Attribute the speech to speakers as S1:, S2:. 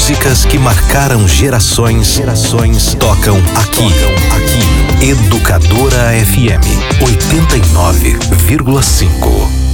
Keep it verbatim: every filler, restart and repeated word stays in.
S1: músicas que marcaram gerações, gerações tocam aqui. Tocam aqui. Educadora F M oitenta e nove vírgula cinco.